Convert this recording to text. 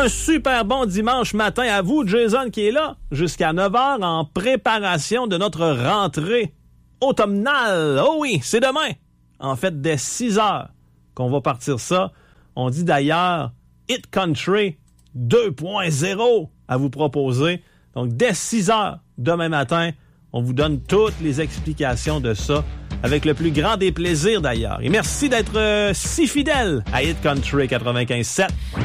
Un super bon dimanche matin à vous, Jason, qui est là jusqu'à 9h en préparation de notre rentrée automnale. Oh oui, c'est demain. En fait, dès 6h qu'on va partir ça. On dit d'ailleurs Hit Country 2.0 à vous proposer. Donc, dès 6h demain matin, on vous donne toutes les explications de ça avec le plus grand des plaisirs d'ailleurs. Et merci d'être si fidèle à Hit Country 95.7.